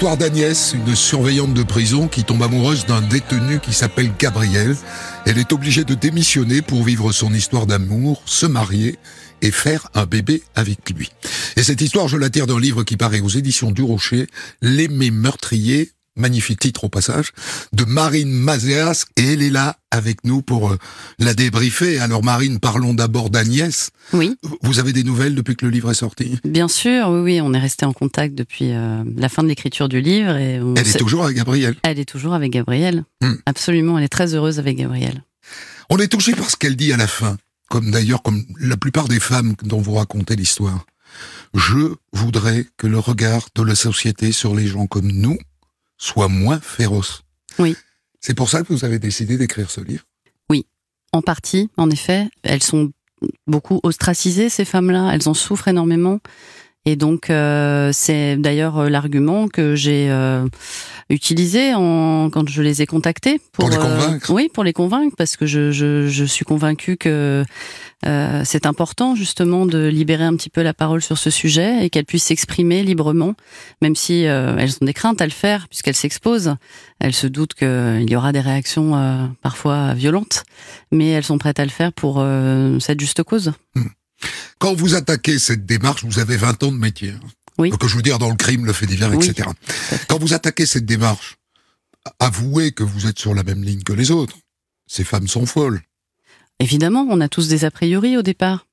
L'histoire d'Agnès, une surveillante de prison qui tombe amoureuse d'un détenu qui s'appelle Gabriel. Elle est obligée de démissionner pour vivre son histoire d'amour, se marier et faire un bébé avec lui. Et cette histoire, je la tire d'un livre qui paraît aux éditions du Rocher, L'Aimé meurtrier, magnifique titre au passage, de Marine Mazéas, et elle est là avec nous pour la débriefer. Alors Marine, parlons d'abord d'Agnès. Oui. Vous avez des nouvelles depuis que le livre est sorti ? Bien sûr, oui, on est resté en contact depuis la fin de l'écriture du livre. Et elle est toujours avec Gabriel ? Elle est toujours avec Gabriel, absolument, elle est très heureuse avec Gabriel. On est touché par ce qu'elle dit à la fin, comme la plupart des femmes dont vous racontez l'histoire. Je voudrais que le regard de la société sur les gens comme nous soit moins féroce. Oui. C'est pour ça que vous avez décidé d'écrire ce livre ? Oui, en partie, en effet. Elles sont beaucoup ostracisées, ces femmes-là. Elles en souffrent énormément. Et donc, c'est d'ailleurs l'argument que j'ai utilisé quand je les ai contactées. Pour les convaincre ? Oui, pour les convaincre, parce que je suis convaincue que c'est important justement de libérer un petit peu la parole sur ce sujet et qu'elles puissent s'exprimer librement, même si elles ont des craintes à le faire puisqu'elles s'exposent. Elles se doutent qu'il y aura des réactions parfois violentes, mais elles sont prêtes à le faire pour cette juste cause. Quand vous attaquez cette démarche, vous avez 20 ans de métier. Oui. Donc, je veux dire, dans le crime, le fait divers, Oui. etc. Quand vous attaquez cette démarche, avouez que vous êtes sur la même ligne que les autres. Ces femmes sont folles. Évidemment, on a tous des a priori au départ.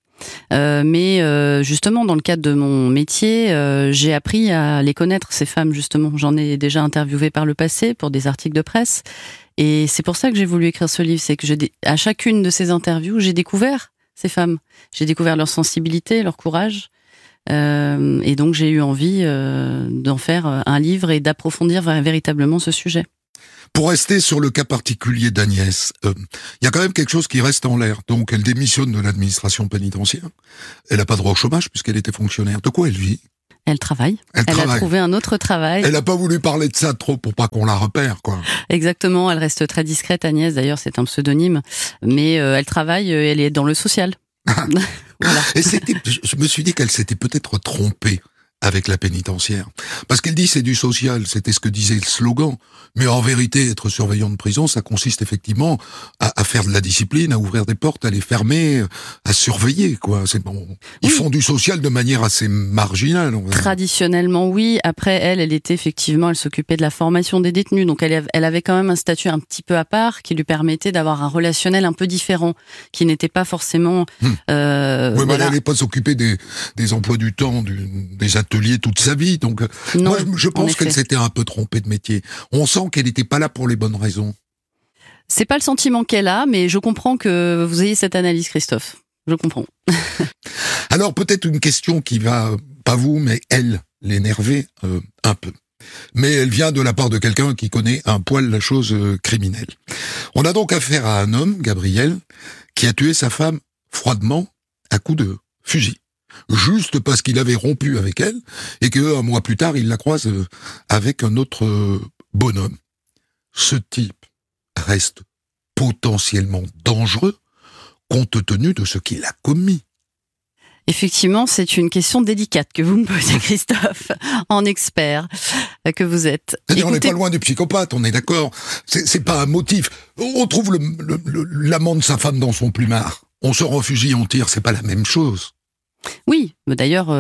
Mais justement, dans le cadre de mon métier, j'ai appris à les connaître, ces femmes, justement. J'en ai déjà interviewé par le passé pour des articles de presse. Et c'est pour ça que j'ai voulu écrire ce livre. C'est que à chacune de ces interviews, j'ai découvert ces femmes. J'ai découvert leur sensibilité, leur courage. Et donc, j'ai eu envie d'en faire un livre et d'approfondir véritablement ce sujet. Pour rester sur le cas particulier d'Agnès, il y a quand même quelque chose qui reste en l'air. Donc, elle démissionne de l'administration pénitentiaire. Elle n'a pas droit au chômage puisqu'elle était fonctionnaire. De quoi elle vit ? Elle travaille. Elle a trouvé un autre travail. Elle n'a pas voulu parler de ça trop pour pas qu'on la repère, quoi. Exactement. Elle reste très discrète, Agnès. D'ailleurs, c'est un pseudonyme. Mais elle travaille, elle est dans le social. Voilà. Et je me suis dit qu'elle s'était peut-être trompée avec la pénitentiaire. Parce qu'elle dit c'est du social, c'était ce que disait le slogan. Mais en vérité, être surveillant de prison, ça consiste effectivement à faire de la discipline, à ouvrir des portes, à les fermer, à surveiller, quoi. C'est bon. Ils font du social de manière assez marginale. Traditionnellement, oui. Après, elle était effectivement, elle s'occupait de la formation des détenus. Donc, elle avait quand même un statut un petit peu à part qui lui permettait d'avoir un relationnel un peu différent, qui n'était pas forcément... Oui, mais elle n'allait pas s'occuper des emplois du temps, des ateliers toute sa vie. Donc, non, moi, je pense qu'elle s'était un peu trompée de métier. On sent qu'elle n'était pas là pour les bonnes raisons. C'est pas le sentiment qu'elle a, mais je comprends que vous ayez cette analyse, Christophe. Je comprends. Alors, peut-être une question qui va, pas vous, mais elle, l'énerver un peu. Mais elle vient de la part de quelqu'un qui connaît un poil la chose criminelle. On a donc affaire à un homme, Gabriel, qui a tué sa femme froidement à coups de fusil. Juste parce qu'il avait rompu avec elle et qu'un mois plus tard, il la croise avec un autre bonhomme. Ce type reste potentiellement dangereux compte tenu de ce qu'il a commis. Effectivement, c'est une question délicate que vous me posez, Christophe, en expert que vous êtes. On n'est pas loin du psychopathe, on est d'accord. C'est pas un motif. On trouve l'amant de sa femme dans son plumard. On sort en fusil, on tire, c'est pas la même chose. Oui, mais d'ailleurs,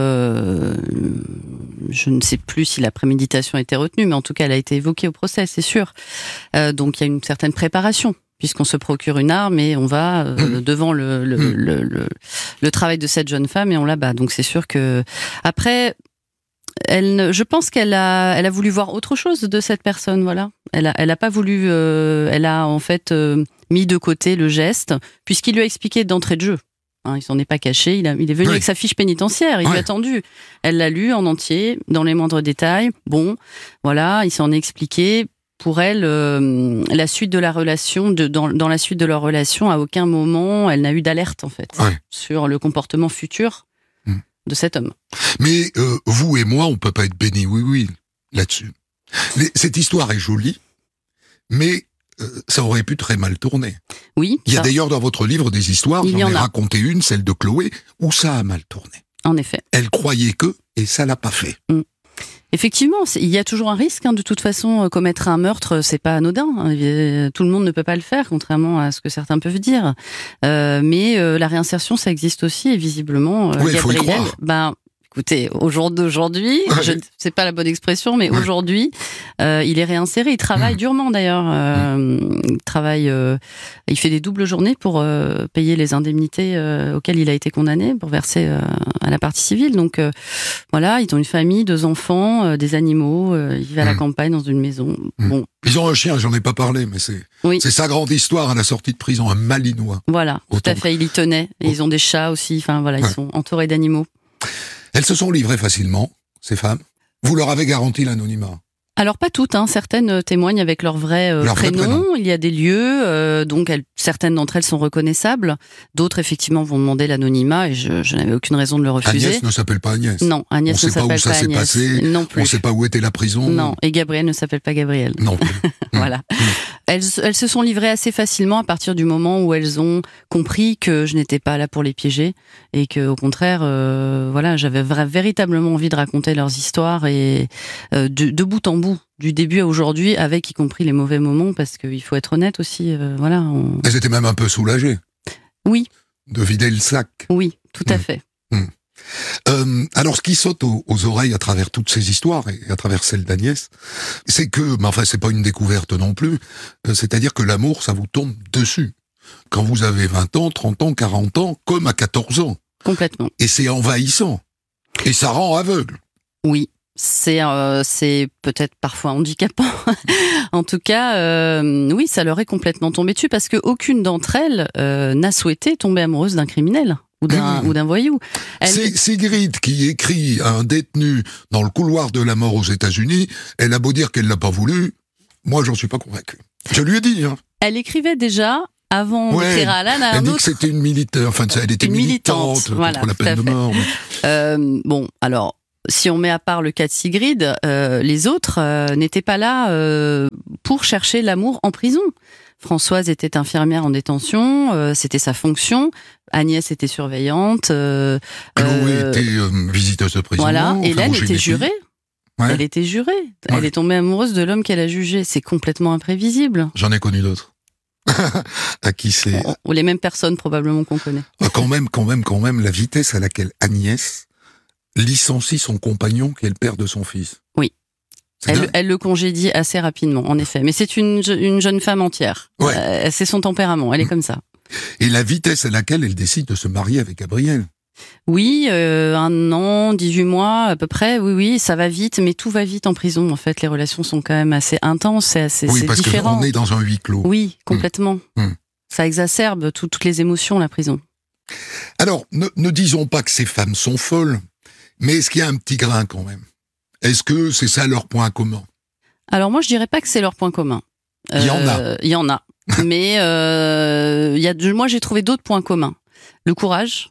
je ne sais plus si la préméditation a été retenue, mais en tout cas, elle a été évoquée au procès, c'est sûr. Donc, il y a une certaine préparation, puisqu'on se procure une arme et on va devant le travail de cette jeune femme et on la bat. Donc, c'est sûr que après, je pense qu'elle a voulu voir autre chose de cette personne, voilà. Elle a pas voulu, elle a en fait mis de côté le geste, puisqu'il lui a expliqué d'entrée de jeu. Il s'en est pas caché, il est venu avec sa fiche pénitentiaire, il lui a attendu. Elle l'a lu en entier, dans les moindres détails. Bon, voilà, il s'en est expliqué. Pour elle, la suite de la relation, dans la suite de leur relation, à aucun moment, elle n'a eu d'alerte, en fait, sur le comportement futur de cet homme. Mais vous et moi, on peut pas être bénis, oui, là-dessus. Cette histoire est jolie, mais ça aurait pu très mal tourner. Oui. Il y a d'ailleurs dans votre livre des histoires, j'en ai raconté une, celle de Chloé, où ça a mal tourné. En effet. Elle croyait que, et ça l'a pas fait. Effectivement, il y a toujours un risque. De toute façon, commettre un meurtre, c'est pas anodin. Tout le monde ne peut pas le faire, contrairement à ce que certains peuvent dire. Mais la réinsertion, ça existe aussi, et visiblement, oui, il faut y Gabriel, croire. Écoutez, au jour d'aujourd'hui, c'est pas la bonne expression, mais aujourd'hui, il est réinséré. Il travaille durement d'ailleurs. Il travaille, il fait des doubles journées pour payer les indemnités auxquelles il a été condamné, pour verser à la partie civile. Donc voilà, ils ont une famille, 2 enfants, des animaux. Il vit à la campagne dans une maison. Bon. Ils ont un chien, j'en ai pas parlé, mais c'est sa grande histoire à la sortie de prison, un Malinois. Voilà, tout à fait. Il y tenait. Et ils ont des chats aussi. Enfin voilà, ils sont entourés d'animaux. Elles se sont livrées facilement, ces femmes. Vous leur avez garanti l'anonymat? Alors pas toutes, certaines témoignent avec leur vrai prénom. Il y a des lieux, donc certaines d'entre elles sont reconnaissables. D'autres effectivement vont demander l'anonymat et je n'avais aucune raison de le refuser. Agnès ne s'appelle pas Agnès. Non, Agnès ne s'appelle pas Agnès. On ne sait pas où ça s'est passé. Non plus. On ne sait pas où était la prison. Non, et Gabriel ne s'appelle pas Gabriel. Non plus. Voilà. Elles se sont livrées assez facilement à partir du moment où elles ont compris que je n'étais pas là pour les piéger et que au contraire, voilà, j'avais véritablement envie de raconter leurs histoires et de bout en bout. Du début à aujourd'hui, avec y compris les mauvais moments, parce qu'il faut être honnête aussi, voilà. Elles étaient même un peu soulagées. Oui. De vider le sac. Oui, tout à fait. Alors, ce qui saute aux oreilles à travers toutes ces histoires, et à travers celle d'Agnès, c'est que, mais enfin, c'est pas une découverte non plus, c'est-à-dire que l'amour, ça vous tombe dessus. Quand vous avez 20 ans, 30 ans, 40 ans, comme à 14 ans. Complètement. Et c'est envahissant. Et ça rend aveugle. Oui. C'est peut-être parfois handicapant. En tout cas, oui, ça leur est complètement tombé dessus parce que aucune d'entre elles n'a souhaité tomber amoureuse d'un criminel ou d'un voyou. C'est Sigrid qui écrit à un détenu dans le couloir de la mort aux États-Unis. Elle a beau dire qu'elle l'a pas voulu, moi j'en suis pas convaincu. Je lui ai dit. Elle écrivait déjà. Avant d'écrire à Alan, elle dit que c'était une militante. Enfin, elle était militante contre la peine de mort. Bon, alors. Si on met à part le cas de Sigrid, les autres n'étaient pas là pour chercher l'amour en prison. Françoise était infirmière en détention, c'était sa fonction. Agnès était surveillante. Chloé était visiteuse de prison. Voilà, Hélène était jurée. Ouais. Elle était jurée. Ouais. Elle est tombée amoureuse de l'homme qu'elle a jugé. C'est complètement imprévisible. J'en ai connu d'autres. À qui c'est... Ou les mêmes personnes probablement qu'on connaît. Quand même, la vitesse à laquelle Agnès licencie son compagnon qui est le père de son fils. Oui. Elle le congédie assez rapidement, en effet. Mais c'est une jeune femme entière. Ouais. C'est son tempérament, elle est comme ça. Et la vitesse à laquelle elle décide de se marier avec Gabriel. Oui, 1 an, 18 mois à peu près, oui, ça va vite, mais tout va vite en prison. En fait, les relations sont quand même assez intenses, c'est différent. Oui, parce qu'on est dans un huis clos. Oui, complètement. Ça exacerbe toutes les émotions, la prison. Alors, ne disons pas que ces femmes sont folles, mais est-ce qu'il y a un petit grain quand même? Est-ce que c'est ça leur point commun? Alors moi, je dirais pas que c'est leur point commun. Il y en a. Il y en a. Mais moi, j'ai trouvé d'autres points communs. Le courage,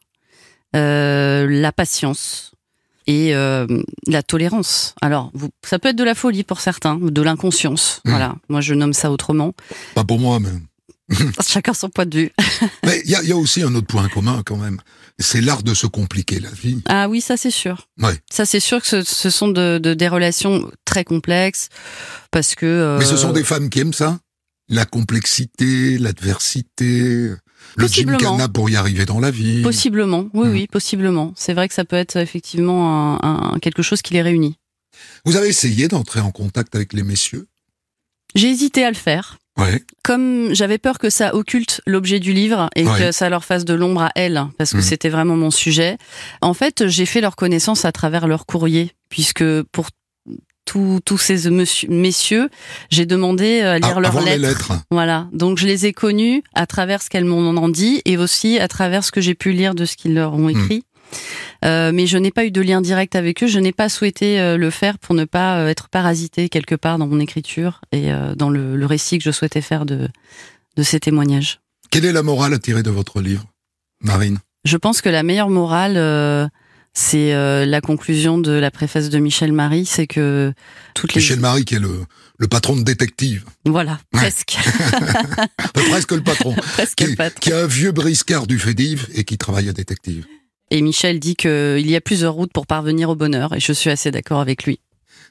la patience et la tolérance. Alors, ça peut être de la folie pour certains, de l'inconscience. Voilà. Moi, je nomme ça autrement. Pas pour moi, mais... Chacun son point de vue. Mais il y a aussi un autre point commun quand même. C'est l'art de se compliquer la vie. Ah oui, ça c'est sûr. Ouais. Ça c'est sûr que ce sont des relations très complexes parce que. Mais ce sont des femmes qui aiment ça, la complexité, l'adversité, le gymkhana pour y arriver dans la vie. Possiblement, oui, possiblement. C'est vrai que ça peut être effectivement quelque chose qui les réunit. Vous avez essayé d'entrer en contact avec les messieurs? J'ai hésité à le faire. Ouais. Comme j'avais peur que ça occulte l'objet du livre et que ça leur fasse de l'ombre à elles, parce que c'était vraiment mon sujet. En fait, j'ai fait leur connaissance à travers leur courrier, puisque pour tous ces messieurs, j'ai demandé à lire leurs lettres. Voilà. Donc je les ai connus à travers ce qu'elles m'en ont dit et aussi à travers ce que j'ai pu lire de ce qu'ils leur ont écrit. Mais je n'ai pas eu de lien direct avec eux, je n'ai pas souhaité le faire pour ne pas être parasité quelque part dans mon écriture et dans le récit que je souhaitais faire de ces témoignages. Quelle est la morale à tirer de votre livre, Marine? Je pense que la meilleure morale, c'est la conclusion de la préface de Michel Marie, c'est que Michel Marie qui est le patron de détective. Voilà, presque. Presque le patron. Presque le patron. Qui est un vieux briscard du Fédiv et qui travaille à détective. Et Michel dit qu'il y a plusieurs routes pour parvenir au bonheur, et je suis assez d'accord avec lui.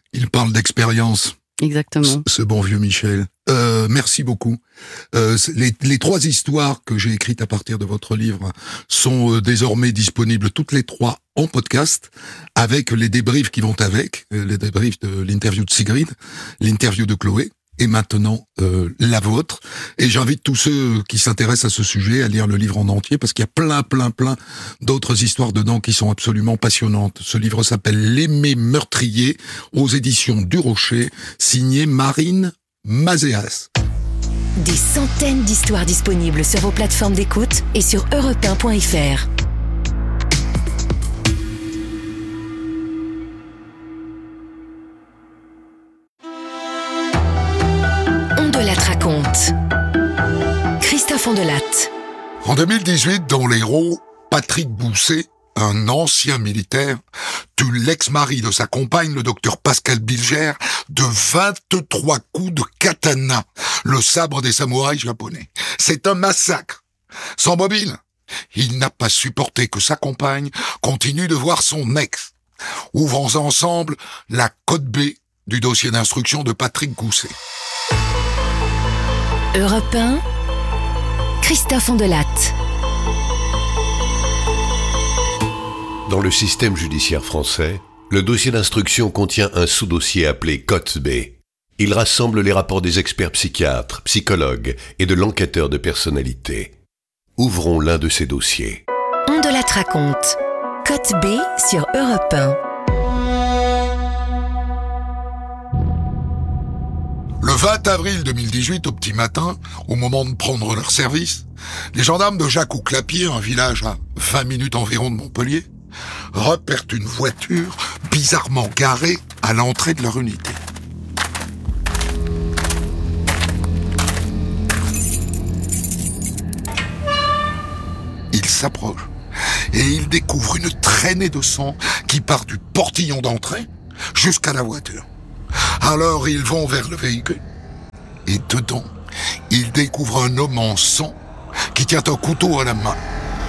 Il parle d'expérience. Exactement. Ce bon vieux Michel. Merci beaucoup. Les 3 histoires que j'ai écrites à partir de votre livre sont désormais disponibles toutes les 3 en podcast, avec les débriefs qui vont avec, les débriefs de l'interview de Sigrid, l'interview de Chloé, et maintenant la vôtre. Et j'invite tous ceux qui s'intéressent à ce sujet à lire le livre en entier, parce qu'il y a plein d'autres histoires dedans qui sont absolument passionnantes. Ce livre s'appelle L'Aimé meurtrier, aux éditions du Rocher, signé Marine Mazéas. Des centaines d'histoires disponibles sur vos plateformes d'écoute et sur europe1.fr. Ondelatte raconte. Christophe Ondelatte. En 2018, dans l'Hérault, Patrick Gousset, un ancien militaire, tue l'ex-mari de sa compagne, le docteur Pascal Bilger, de 23 coups de katana, le sabre des samouraïs japonais. C'est un massacre. Sans mobile, il n'a pas supporté que sa compagne continue de voir son ex. Ouvrons ensemble la code B du dossier d'instruction de Patrick Gousset. Europe 1, Christophe Ondelatte. Dans le système judiciaire français, le dossier d'instruction contient un sous-dossier appelé Cote B. Il rassemble les rapports des experts psychiatres, psychologues et de l'enquêteur de personnalité. Ouvrons l'un de ces dossiers. Ondelatte raconte. Cote B sur Europe 1. Le 20 avril 2018, au petit matin, au moment de prendre leur service, les gendarmes de Jacques-ou-Clapier, un village à 20 minutes environ de Montpellier, repèrent une voiture bizarrement garée à l'entrée de leur unité. Ils s'approchent et ils découvrent une traînée de sang qui part du portillon d'entrée jusqu'à la voiture. Alors ils vont vers le véhicule et dedans, ils découvrent un homme en sang qui tient un couteau à la main.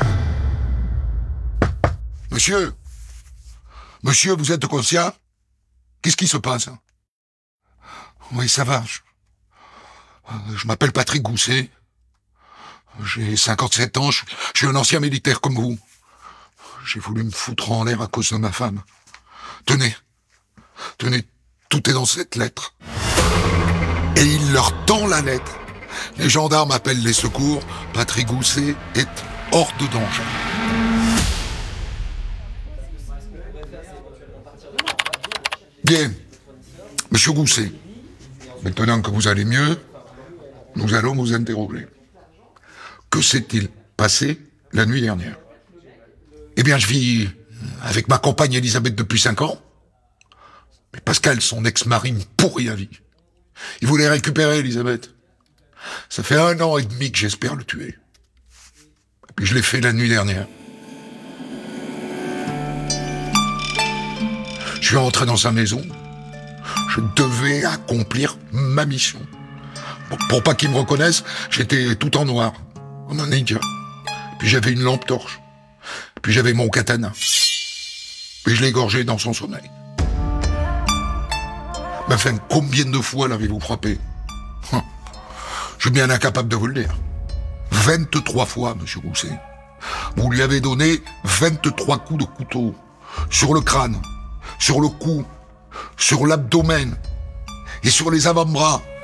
Monsieur, vous êtes conscient? Qu'est-ce qui se passe? Oui, ça va. Je m'appelle Patrick Gousset. J'ai 57 ans, je suis un ancien militaire comme vous. J'ai voulu me foutre en l'air à cause de ma femme. Tenez, tout est dans cette lettre. Et il leur tend la lettre. Les gendarmes appellent les secours. Patrick Gousset est hors de danger. Bien, monsieur Gousset, maintenant que vous allez mieux, nous allons vous interroger. Que s'est-il passé la nuit dernière? Eh bien, je vis avec ma compagne Elisabeth depuis 5 ans. Mais Pascal, son ex-mari, me pourrit à vie. Il voulait récupérer Elisabeth. Ça fait 1 an et demi que j'espère le tuer. Et puis je l'ai fait la nuit dernière. Je suis rentré dans sa maison. Je devais accomplir ma mission. Pour pas qu'il me reconnaisse, j'étais tout en noir, comme un indien. Puis j'avais une lampe torche. Puis j'avais mon katana. Puis je l'ai égorgé dans son sommeil. Mais enfin, combien de fois l'avez-vous frappé? Je suis bien incapable de vous le dire. 23 fois, monsieur Gousset. Vous lui avez donné 23 coups de couteau. Sur le crâne, sur le cou, sur l'abdomen et sur les avant-bras.